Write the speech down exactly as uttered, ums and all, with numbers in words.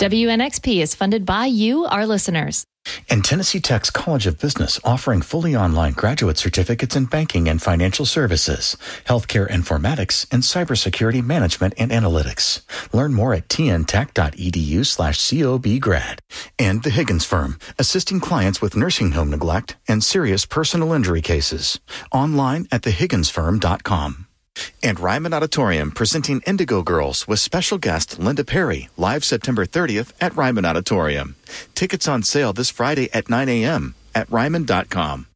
W N X P is funded by you, our listeners. And Tennessee Tech's College of Business, offering fully online graduate certificates in banking and financial services, healthcare informatics, and cybersecurity management and analytics. Learn more at tntech.edu slash cobgrad. And The Higgins Firm, assisting clients with nursing home neglect and serious personal injury cases. Online at the higgins firm dot com. And Ryman Auditorium presenting Indigo Girls with special guest Linda Perry, live September thirtieth at Ryman Auditorium. Tickets on sale this Friday at nine a.m. at ryman dot com.